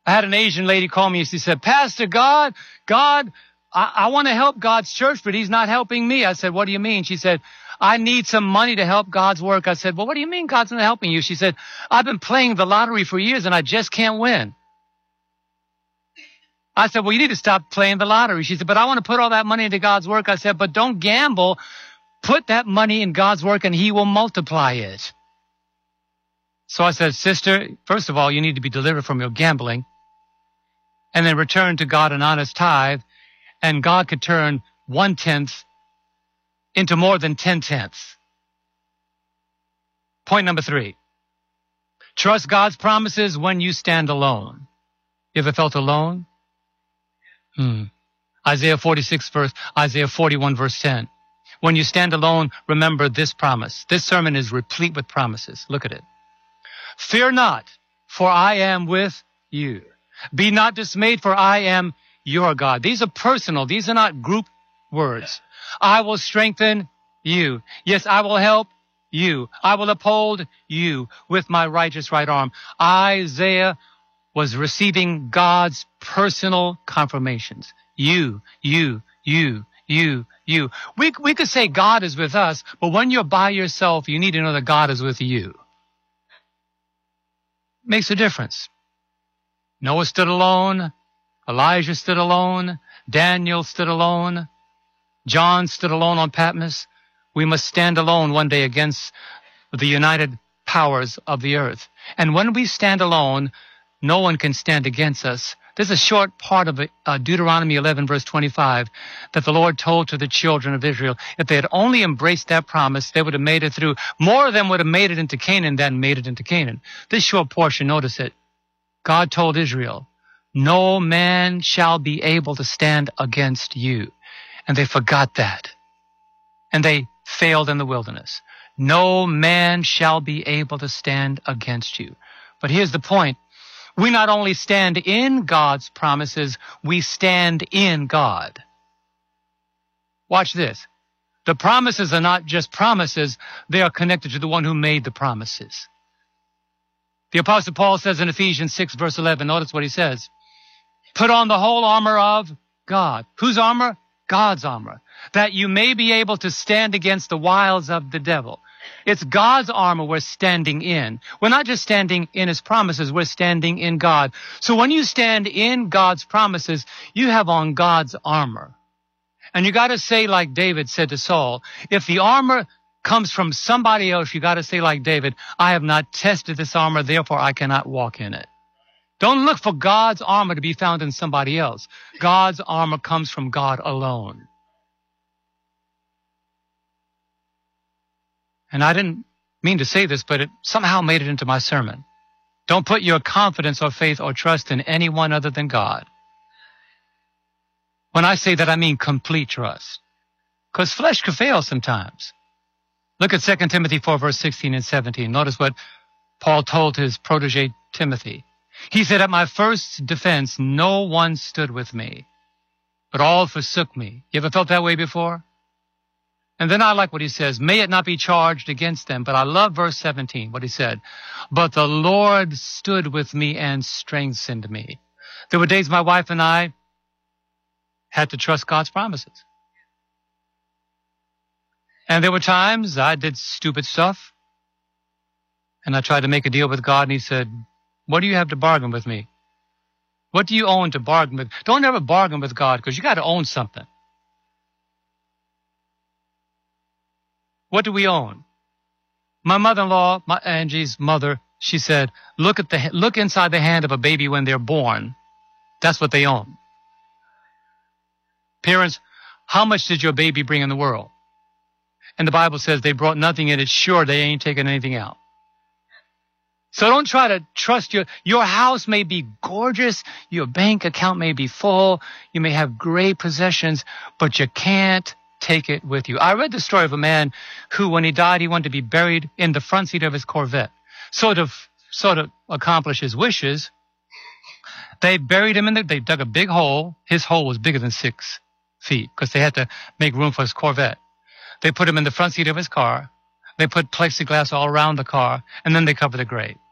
I had an Asian lady call me and she said, Pastor, God, I want to help God's church, but he's not helping me. I said, what do you mean? She said, I need some money to help God's work. I said, well, what do you mean God's not helping you? She said, I've been playing the lottery for years and I just can't win. I said, well, you need to stop playing the lottery. She said, but I want to put all that money into God's work. I said, but don't gamble. Put that money in God's work and he will multiply it. So I said, sister, first of all, you need to be delivered from your gambling and then return to God an honest tithe, and God could turn 1/10 into more than 10/10. Point number 3. Trust God's promises when you stand alone. You ever felt alone? Isaiah 41 verse 10. When you stand alone, remember this promise. This sermon is replete with promises. Look at it. Fear not, for I am with you. Be not dismayed, for I am your God. These are personal. These are not group words. I will strengthen you. Yes, I will help you. I will uphold you with my righteous right arm. Isaiah was receiving God's personal confirmations. You. We could say God is with us, but when you're by yourself, you need to know that God is with you. Makes a difference. Noah stood alone. Elijah stood alone. Daniel stood alone. John stood alone on Patmos. We must stand alone one day against the united powers of the earth. And when we stand alone, no one can stand against us. There's a short part of Deuteronomy 11, verse 25, that the Lord told to the children of Israel. If they had only embraced that promise, they would have made it through. More of them would have made it into Canaan than made it into Canaan. This short portion, notice it. God told Israel, no man shall be able to stand against you. And they forgot that. And they failed in the wilderness. No man shall be able to stand against you. But here's the point. We not only stand in God's promises, we stand in God. Watch this. The promises are not just promises, they are connected to the one who made the promises. The Apostle Paul says in Ephesians 6, verse 11, notice what he says. Put on the whole armor of God. Whose armor? God's armor. That you may be able to stand against the wiles of the devil. It's God's armor we're standing in. We're not just standing in his promises, we're standing in God. So when you stand in God's promises, you have on God's armor. And you got to say like David said to Saul, if the armor comes from somebody else, you got to say like David, I have not tested this armor, therefore I cannot walk in it. Don't look for God's armor to be found in somebody else. God's armor comes from God alone. And I didn't mean to say this, but it somehow made it into my sermon. Don't put your confidence or faith or trust in anyone other than God. When I say that, I mean complete trust. Because flesh could fail sometimes. Look at 2 Timothy 4, verse 16 and 17. Notice what Paul told his protege Timothy. He said, at my first defense, no one stood with me, but all forsook me. You ever felt that way before? And then I like what he says, may it not be charged against them. But I love verse 17, what he said. But the Lord stood with me and strengthened me. There were days my wife and I had to trust God's promises. And there were times I did stupid stuff. And I tried to make a deal with God, and he said, what do you have to bargain with me? What do you own to bargain with? Don't ever bargain with God, because you got to own something. What do we own? My mother-in-law, Angie's mother, she said, look inside the hand of a baby when they're born. That's what they own. Parents, how much did your baby bring in the world? And the Bible says they brought nothing in it. Sure, they ain't taking anything out. So don't try to trust your house may be gorgeous. Your bank account may be full. You may have great possessions, but you can't take it with you. I read the story of a man who, when he died, he wanted to be buried in the front seat of his Corvette. Sort of accomplish his wishes. They buried him they dug a big hole. His hole was bigger than 6 feet because they had to make room for his Corvette. They put him in the front seat of his car. They put plexiglass all around the car, and then they covered the grave.